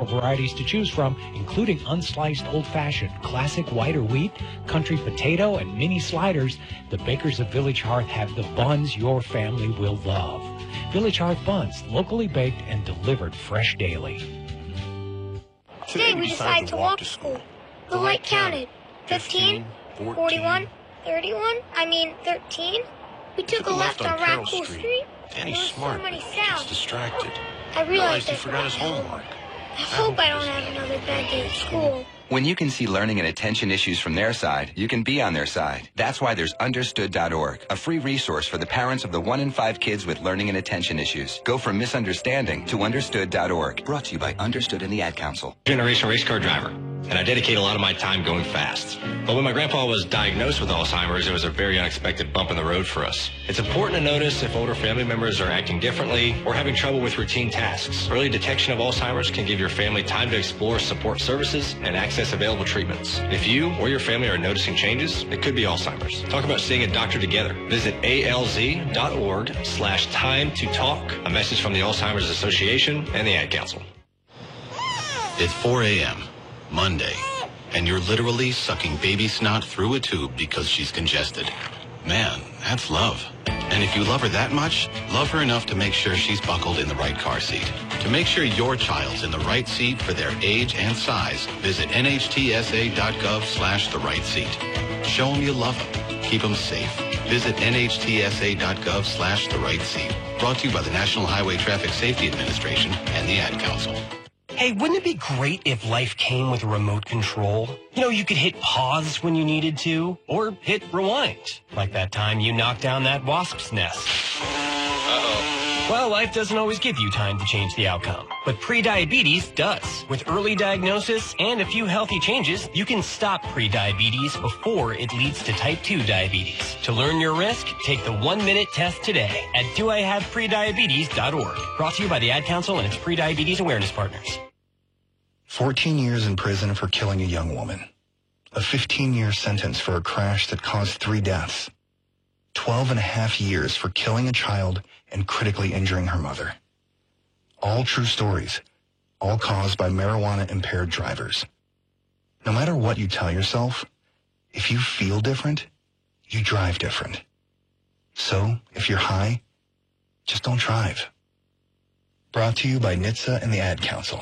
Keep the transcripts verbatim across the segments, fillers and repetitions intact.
varieties to choose from, including unsliced old-fashioned, classic white or wheat, country potato, and mini sliders. The bakers of Village Hearth have the buns your family will love. Village Hearth buns, locally baked and delivered fresh daily. Today we decided to walk to school. The light counted. fifteen, forty-one, thirty-one, I mean thirteen. We took, took a left, left on, on Raccoon Street. Street. Danny's smart. So many sounds. He's distracted. I realized he forgot his homework. I hope I don't have another bad day at school. When you can see learning and attention issues from their side, you can be on their side. That's why there's understood dot org, a free resource for the parents of the one in five kids with learning and attention issues. Go from misunderstanding to understood dot org. Brought to you by Understood and the Ad Council. Generation race car driver, and I dedicate a lot of my time going fast. But when my grandpa was diagnosed with Alzheimer's, it was a very unexpected bump in the road for us. It's important to notice if older family members are acting differently or having trouble with routine tasks. Early detection of Alzheimer's can give your family time to explore support services and access available treatments. If you or your family are noticing changes, it could be Alzheimer's. Talk about seeing a doctor together. Visit A L Z dot org slash time to talk. A message from the Alzheimer's Association and the Ad Council. It's four a.m. Monday, and you're literally sucking baby snot through a tube because she's congested. Man, that's love. And if you love her that much, love her enough to make sure she's buckled in the right car seat. To make sure your child's in the right seat for their age and size, visit N H T S A dot gov slash the right seat. Show them you love them. Keep them safe. Visit N H T S A dot gov slash the right seat. Brought to you by the National Highway Traffic Safety Administration and the Ad Council. Hey, wouldn't it be great if life came with a remote control? You know, you could hit pause when you needed to, or hit rewind, like that time you knocked down that wasp's nest. Uh-oh. Well, life doesn't always give you time to change the outcome, but prediabetes does. With early diagnosis and a few healthy changes, you can stop prediabetes before it leads to type two diabetes. To learn your risk, take the one-minute test today at do I have prediabetes dot org. Brought to you by the Ad Council and its prediabetes awareness partners. fourteen years in prison for killing a young woman. A fifteen-year sentence for a crash that caused three deaths. twelve and a half years for killing a child and critically injuring her mother. All true stories, all caused by marijuana-impaired drivers. No matter what you tell yourself, if you feel different, you drive different. So, if you're high, just don't drive. Brought to you by N H T S A and the Ad Council.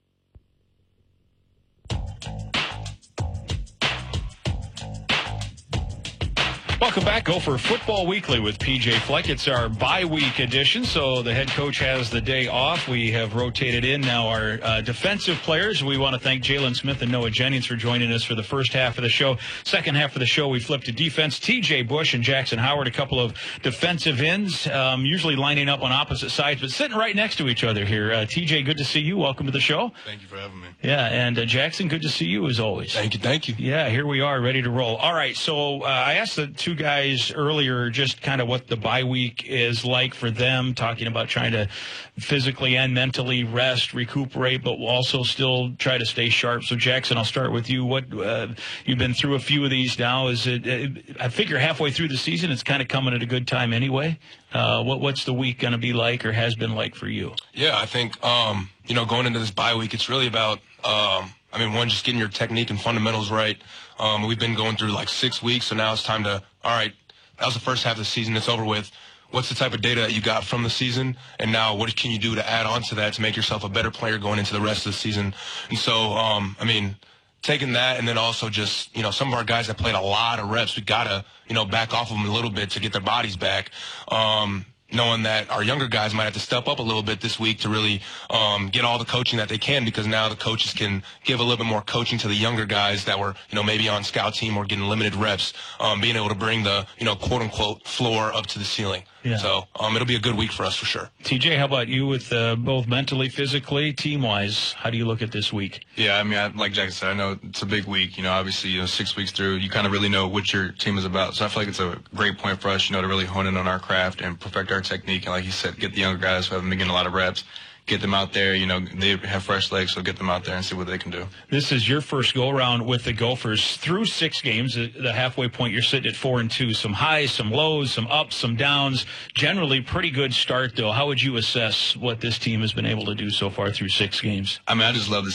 Welcome back. Gopher Football Weekly with P J Fleck. It's our bye-week edition, so the head coach has the day off. We have rotated in now our uh, defensive players. We want to thank Jalen Smith and Noah Jennings for joining us for the first half of the show. Second half of the show, we flipped to defense. T J Bush and Jackson Howard, a couple of defensive ends, um, usually lining up on opposite sides, but sitting right next to each other here. Uh, T J, good to see you. Welcome to the show. Thank you for having me. Yeah, and uh, Jackson, good to see you as always. Thank you, thank you. Yeah, here we are, ready to roll. All right, so uh, I asked the two guys earlier just kind of what the bye week is like for them, talking about trying to physically and mentally rest, recuperate, but also still try to stay sharp. So, Jackson, I'll start with you. What uh, you've been through a few of these now. Is it? it I figure halfway through the season, it's kind of coming at a good time anyway. Uh, what what's the week going to be like, or has been like for you? Yeah, I think um, you know, going into this bye week, it's really about. Um, I mean, one, just getting your technique and fundamentals right. Um, we've been going through like six weeks, so now it's time to, all right, that was the first half of the season. It's over with. What's the type of data that you got from the season? And now what can you do to add on to that to make yourself a better player going into the rest of the season? And so, um, I mean, taking that and then also just, you know, some of our guys that played a lot of reps, we got to, you know, back off of them a little bit to get their bodies back. Um, knowing that our younger guys might have to step up a little bit this week to really um, get all the coaching that they can, because now the coaches can give a little bit more coaching to the younger guys that were, you know, maybe on scout team or getting limited reps, um, being able to bring the, you know, quote unquote floor up to the ceiling. Yeah. So um, it'll be a good week for us for sure. T J, how about you with uh, both mentally, physically, team-wise? How do you look at this week? Yeah, I mean, I, like Jackson said, I know it's a big week. You know, obviously, you know, six weeks through, you kind of really know what your team is about. So I feel like it's a great point for us, you know, to really hone in on our craft and perfect our technique. And like you said, get the younger guys who haven't been getting a lot of reps, get them out there. You know, they have fresh legs, so get them out there and see what they can do. This is your first go-around with the Gophers through six games. The halfway point, you're sitting at four and two. Some highs, some lows, some ups, some downs. Generally, pretty good start, though. How would you assess what this team has been able to do so far through six games? I mean, I just love to